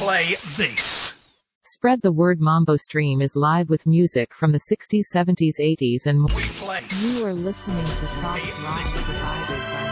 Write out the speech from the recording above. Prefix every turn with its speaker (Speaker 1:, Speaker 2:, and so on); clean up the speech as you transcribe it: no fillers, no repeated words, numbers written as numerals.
Speaker 1: play this.
Speaker 2: Spread the word. Mambo Stream is live with music from the 60s, 70s, 80s and more.
Speaker 1: We place.
Speaker 3: You are listening to soft rock provided by